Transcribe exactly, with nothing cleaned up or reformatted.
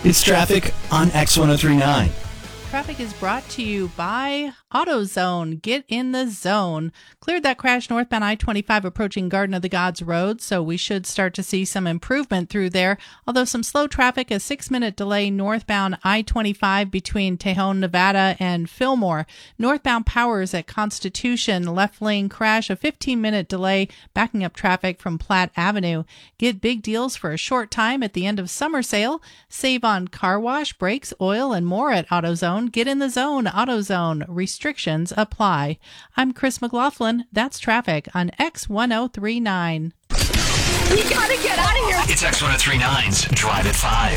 It's traffic on X ten thirty-nine. Traffic is brought to you by AutoZone. Get in the zone. Cleared that crash northbound I twenty-five approaching Garden of the Gods Road, so we should start to see some improvement through there. Although some slow traffic, a six-minute delay northbound I twenty-five between Tejon, Nevada and Fillmore. Northbound Powers at Constitution, left lane crash, a fifteen-minute delay backing up traffic from Platte Avenue. Get big deals for a short time at the end of summer sale. Save on car wash, brakes, oil, and more at AutoZone. Get in the zone. AutoZone. Restrictions apply. I'm Chris McLaughlin. That's traffic on X ten thirty-nine. We gotta get out of here. It's X ten thirty-nine's Drive at five.